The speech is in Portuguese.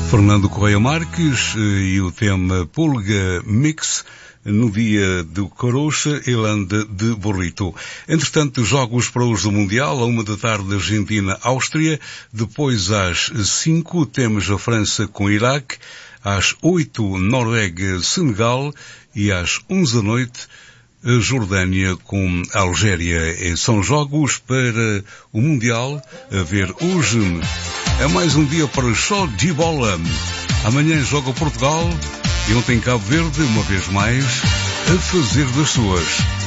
Fernando Correia Marques e o tema Pulga Mix no dia do Coruxa, Irlanda de Burrito. Entretanto, jogos para os do Mundial, à 13h, Argentina-Áustria, depois às 5 temos a França com o Iraque, às 8 Noruega-Senegal e às 11 da noite a Jordânia com a Algéria. São jogos para o Mundial a ver hoje. É mais um dia para show de bola. Amanhã joga Portugal e ontem Cabo Verde, uma vez mais, a fazer das suas.